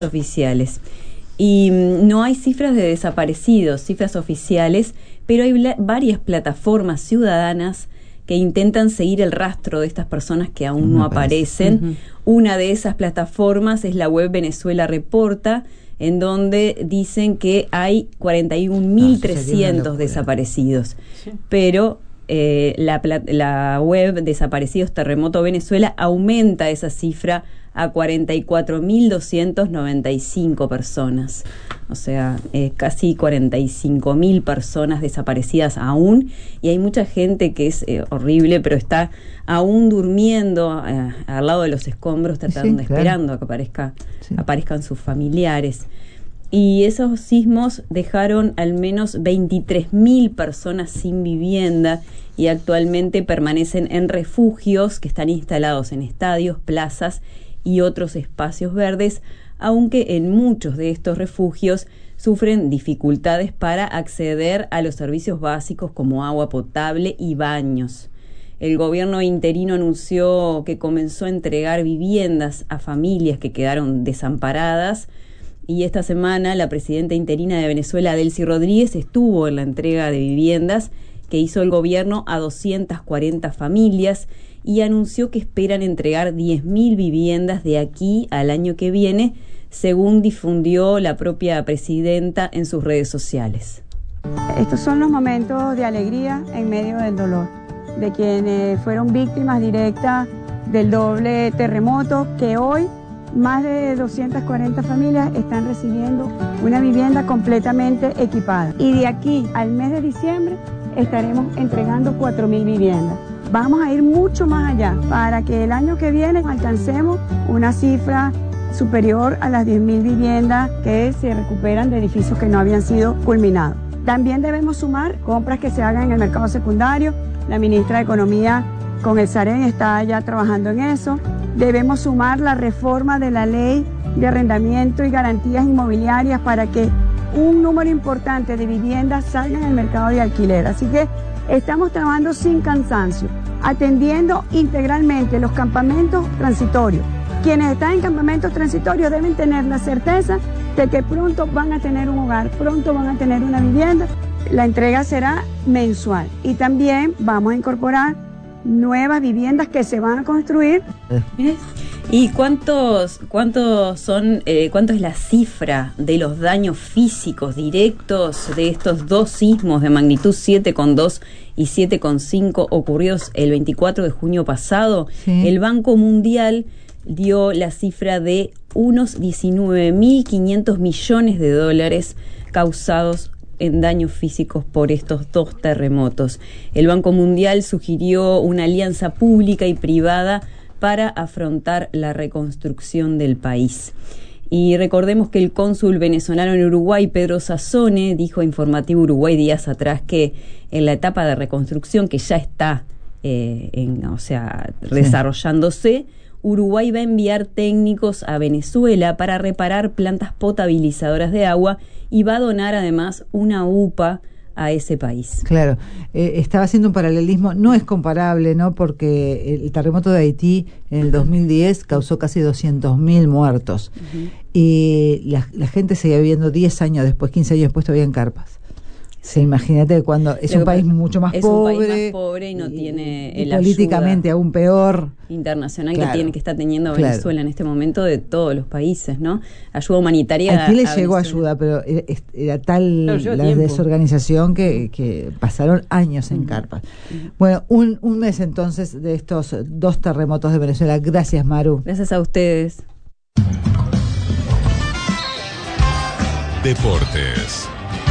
oficiales. Y no hay cifras de desaparecidos, cifras oficiales, pero hay varias plataformas ciudadanas que intentan seguir el rastro de estas personas que aún no aparecen. Una de esas plataformas es la web Venezuela Reporta, en donde dicen que hay 41.300 desaparecidos. Sí. Pero la web Desaparecidos Terremoto Venezuela aumenta esa cifra a 44.295 personas. O sea, casi 45.000 personas desaparecidas aún, y hay mucha gente que es horrible, pero está aún durmiendo al lado de los escombros, tratando, esperando a que aparezcan sus familiares. Y esos sismos dejaron al menos 23.000 personas sin vivienda y actualmente permanecen en refugios que están instalados en estadios, plazas y otros espacios verdes, aunque en muchos de estos refugios sufren dificultades para acceder a los servicios básicos como agua potable y baños. El gobierno interino anunció que comenzó a entregar viviendas a familias que quedaron desamparadas, y esta semana la presidenta interina de Venezuela, Delcy Rodríguez, estuvo en la entrega de viviendas que hizo el gobierno a 240 familias y anunció que esperan entregar 10.000 viviendas de aquí al año que viene, según difundió la propia presidenta en sus redes sociales. Estos son los momentos de alegría en medio del dolor, de quienes fueron víctimas directas del doble terremoto, que hoy más de 240 familias están recibiendo una vivienda completamente equipada. Y de aquí al mes de diciembre estaremos entregando 4.000 viviendas. Vamos a ir mucho más allá para que el año que viene alcancemos una cifra superior a las 10.000 viviendas que se recuperan de edificios que no habían sido culminados. También debemos sumar compras que se hagan en el mercado secundario. La ministra de Economía con el SAREN está ya trabajando en eso. Debemos sumar la reforma de la ley de arrendamiento y garantías inmobiliarias para que un número importante de viviendas salgan al mercado de alquiler. Así que estamos trabajando sin cansancio, atendiendo integralmente los campamentos transitorios. Quienes están en campamentos transitorios deben tener la certeza de que pronto van a tener un hogar, pronto van a tener una vivienda. La entrega será mensual y también vamos a incorporar nuevas viviendas que se van a construir. ¿Y cuánto es la cifra de los daños físicos directos de estos dos sismos de magnitud 7,2 y 7,5 ocurridos el 24 de junio pasado? Sí. El Banco Mundial dio la cifra de unos 19.500 millones de dólares causados en daños físicos por estos dos terremotos. El Banco Mundial sugirió una alianza pública y privada para afrontar la reconstrucción del país. Y recordemos que el cónsul venezolano en Uruguay, Pedro Sassone, dijo a Informativo Uruguay días atrás que en la etapa de reconstrucción que ya está desarrollándose, Uruguay va a enviar técnicos a Venezuela para reparar plantas potabilizadoras de agua y va a donar además una UPA a ese país. Claro, estaba haciendo un paralelismo, no es comparable, ¿no? Porque el terremoto de Haití en el 2010 causó casi 200.000 muertos y la gente seguía viviendo 10 años después, 15 años después todavía en carpas. Sí, imagínate cuando es un país mucho más pobre. Es un país más pobre y no tiene el políticamente aún peor internacional que está teniendo Venezuela en este momento de todos los países, ¿no? Ayuda humanitaria. Aquí le llegó ayuda, pero era tal la desorganización que pasaron años en carpas. Bueno, un mes entonces de estos dos terremotos de Venezuela. Gracias, Maru. Gracias a ustedes. Deportes.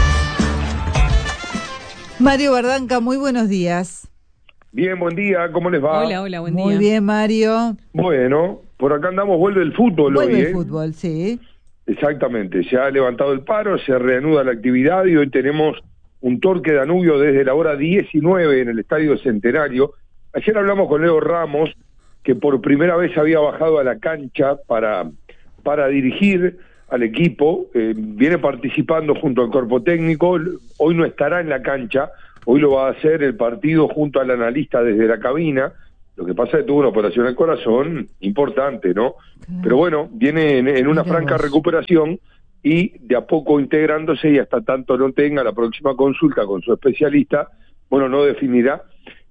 Mario Bardanca, muy buenos días. Bien, buen día, ¿cómo les va? Hola, buen día. Muy bien, Mario. Bueno, por acá andamos, vuelve el fútbol hoy. Vuelve el fútbol, sí. Exactamente, se ha levantado el paro, se reanuda la actividad y hoy tenemos un Torque Danubio desde la hora 19 en el Estadio Centenario. Ayer hablamos con Leo Ramos, que por primera vez había bajado a la cancha para dirigir al equipo, viene participando junto al cuerpo técnico, hoy no estará en la cancha, hoy lo va a hacer el partido junto al analista desde la cabina, Lo que pasa es que tuvo una operación al corazón importante, ¿no? Claro. Pero bueno, viene en una franca recuperación y de a poco integrándose, y hasta tanto no tenga la próxima consulta con su especialista, bueno, no definirá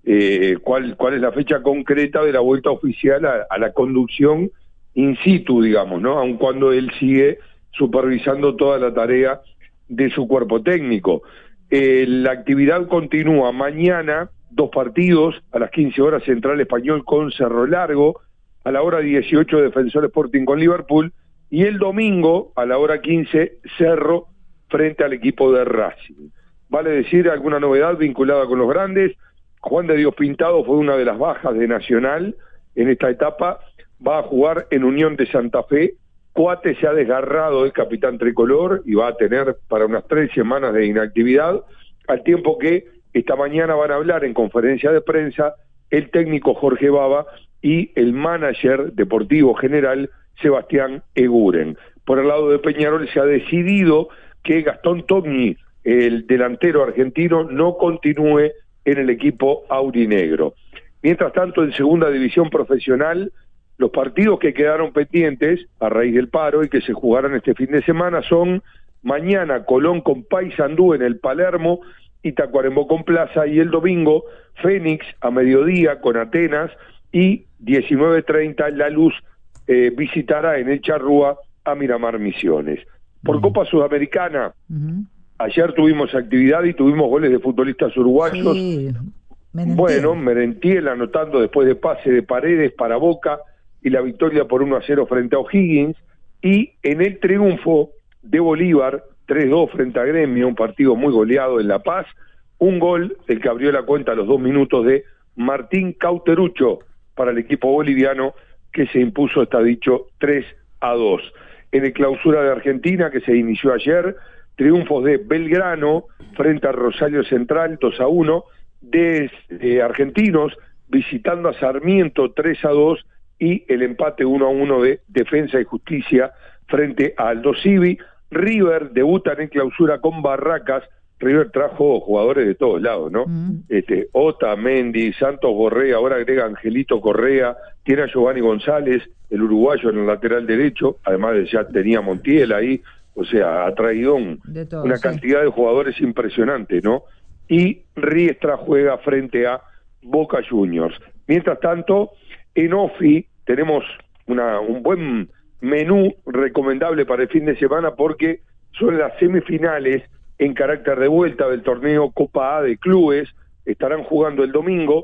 cuál es la fecha concreta de la vuelta oficial a la conducción in situ, digamos, ¿no? Aun cuando él sigue supervisando toda la tarea de su cuerpo técnico. La actividad continúa mañana, 2 partidos, a las 15 horas Central Español con Cerro Largo, a la hora 18 Defensor Sporting con Liverpool, y el domingo a la hora 15 Cerro frente al equipo de Racing. Vale decir alguna novedad vinculada con los grandes. Juan de Dios Pintado fue una de las bajas de Nacional en esta etapa, va a jugar en Unión de Santa Fe. Coate se ha desgarrado el capitán tricolor y va a tener para unas 3 semanas de inactividad, al tiempo que esta mañana van a hablar en conferencia de prensa el técnico Jorge Baba y el manager deportivo general Sebastián Eguren. Por el lado de Peñarol se ha decidido que Gastón Togni, el delantero argentino, no continúe en el equipo aurinegro. Mientras tanto, en segunda división profesional, los partidos que quedaron pendientes a raíz del paro y que se jugarán este fin de semana son mañana Colón con Paysandú en el Palermo y Tacuarembó con Plaza, y el domingo Fénix a mediodía con Atenas, y 19:30 La Luz visitará en el Charrúa a Miramar Misiones. Por Copa Sudamericana, ayer tuvimos actividad y tuvimos goles de futbolistas uruguayos. Sí, bueno, Merentiel anotando después de pase de Paredes para Boca y la victoria por 1-0 frente a O'Higgins, y en el triunfo de Bolívar 3-2 frente a Gremio, un partido muy goleado en La Paz, un gol, el que abrió la cuenta a los 2 minutos, de Martín Cauterucho para el equipo boliviano, que se impuso, está dicho, 3-2. En el clausura de Argentina, que se inició ayer, triunfos de Belgrano frente a Rosario Central 2-1, de Argentinos visitando a Sarmiento 3-2, y el empate 1-1 de Defensa y Justicia frente a Aldo Civi. River debuta en clausura con Barracas. River trajo jugadores de todos lados, ¿no? Ota, Mendy, Santos Borré, ahora agrega Angelito Correa, tiene a Giovanni González, el uruguayo en el lateral derecho, además de ya tenía Montiel ahí, o sea, ha traído una cantidad de jugadores impresionante, ¿no? Y Riestra juega frente a Boca Juniors. Mientras tanto, en OFI tenemos un buen menú recomendable para el fin de semana, porque son las semifinales en carácter de vuelta del torneo Copa A de clubes. Estarán jugando el domingo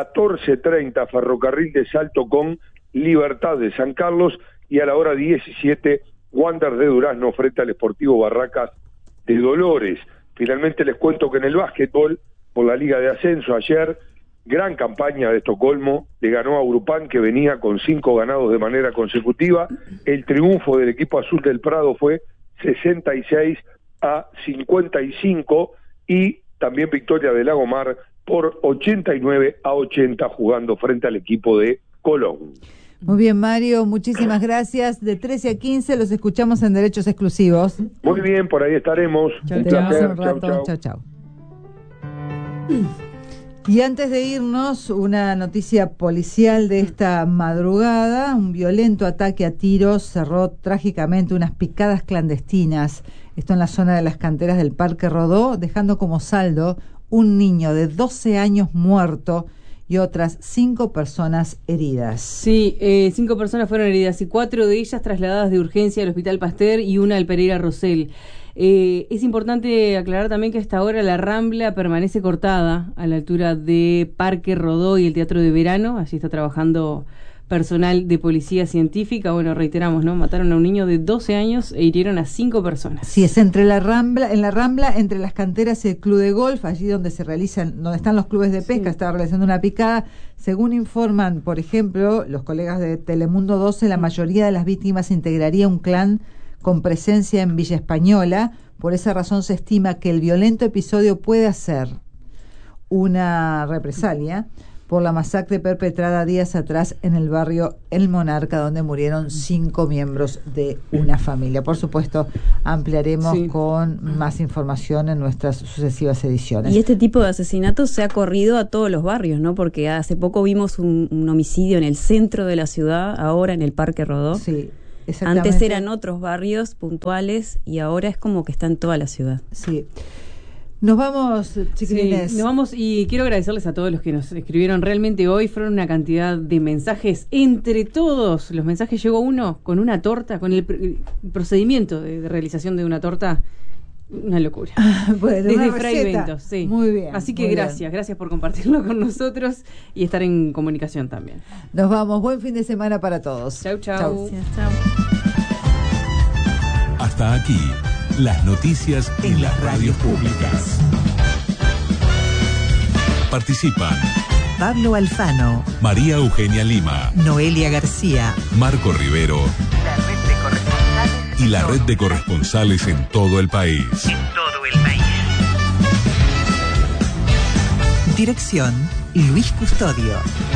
14:30 Ferrocarril de Salto con Libertad de San Carlos, y a la hora 17 Wander de Durazno frente al Sportivo Barracas de Dolores. Finalmente les cuento que en el básquetbol, por la Liga de Ascenso, ayer gran campaña de Estocolmo, le ganó a Urupán, que venía con 5 ganados de manera consecutiva. El triunfo del equipo azul del Prado fue 66-55, y también victoria de Lagomar por 89-80 jugando frente al equipo de Colón. Muy bien, Mario, muchísimas gracias. De 13 a 15 los escuchamos en Derechos Exclusivos. Muy bien, por ahí estaremos. Un placer. Chao. Y antes de irnos, una noticia policial de esta madrugada. Un violento ataque a tiros cerró trágicamente unas picadas clandestinas. Esto en la zona de las canteras del Parque Rodó, dejando como saldo un niño de 12 años muerto y otras 5 personas heridas. Sí, 5 personas fueron heridas y 4 de ellas trasladadas de urgencia al Hospital Pasteur y una al Pereira Rosell. Es importante aclarar también que a esta hora la Rambla permanece cortada a la altura de Parque Rodó y el Teatro de Verano. Allí está trabajando personal de policía científica. Bueno, reiteramos, ¿no? Mataron a un niño de 12 años e hirieron a 5 personas. Sí, es en la Rambla, entre las canteras y el Club de Golf, allí donde están los clubes de pesca. Sí. Estaba realizando una picada. Según informan, por ejemplo, los colegas de Telemundo 12, la mayoría de las víctimas integraría un clan con presencia en Villa Española. Por esa razón se estima que el violento episodio puede ser una represalia por la masacre perpetrada días atrás en el barrio El Monarca, donde murieron 5 miembros de una familia. Por supuesto, ampliaremos con más información en nuestras sucesivas ediciones. Y este tipo de asesinatos se ha corrido a todos los barrios, ¿no? Porque hace poco vimos un homicidio en el centro de la ciudad, ahora en el Parque Rodó. Sí, exactamente. Antes eran otros barrios puntuales y ahora es como que está en toda la ciudad. Sí. Nos vamos, chiquilines. Sí, nos vamos y quiero agradecerles a todos los que nos escribieron. Realmente hoy fueron una cantidad de mensajes. Entre todos los mensajes llegó uno con una torta, con el procedimiento de realización de una torta. Una locura. Bueno, desde una Fray receta. Bentos, sí. Muy bien. Así que gracias por compartirlo con nosotros y estar en comunicación también. Nos vamos. Buen fin de semana para todos. Chau. Chau. Hasta aquí, las noticias en las radios públicas. Participan Pablo Alfano, María Eugenia Lima, Noelia García, Marco Rivero y la red de corresponsales en todo el país. Dirección Luis Custodio.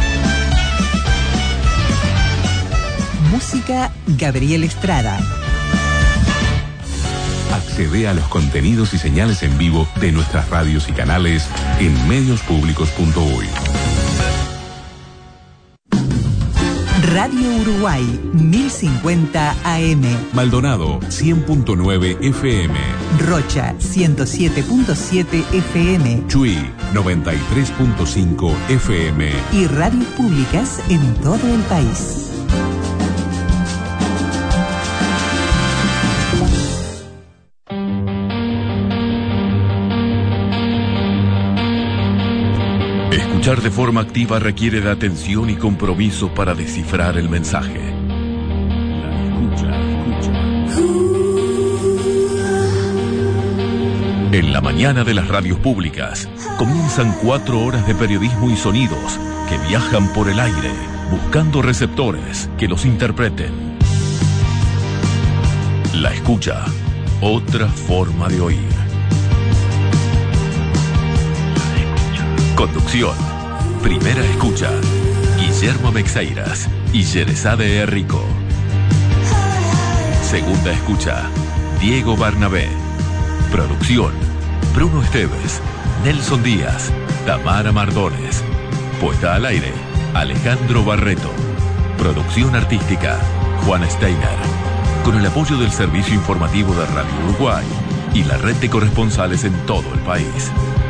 Música Gabriel Estrada. Accede a los contenidos y señales en vivo de nuestras radios y canales en mediospublicos.uy. Radio Uruguay 1050 AM. Maldonado 100.9 FM. Rocha 107.7 FM. Chuy 93.5 FM. Y radios públicas en todo el país. Escuchar de forma activa requiere de atención y compromiso para descifrar el mensaje. La escucha. En la mañana de las radios públicas comienzan 4 horas de periodismo y sonidos que viajan por el aire buscando receptores que los interpreten. La escucha, otra forma de oír. Conducción. Primera escucha. Guillermo Mexeiras y Yerezade Herrico. Segunda escucha. Diego Barnabé. Producción. Bruno Esteves, Nelson Díaz, Tamara Mardones. Puesta al aire. Alejandro Barreto. Producción artística. Juan Steiner. Con el apoyo del Servicio Informativo de Radio Uruguay y la red de corresponsales en todo el país.